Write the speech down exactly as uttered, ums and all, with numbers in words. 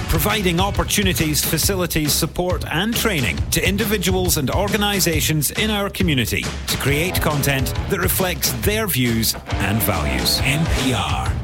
providing opportunities, facilities, support and training to individuals and organisations in our community to create content that reflects their views and values. N P R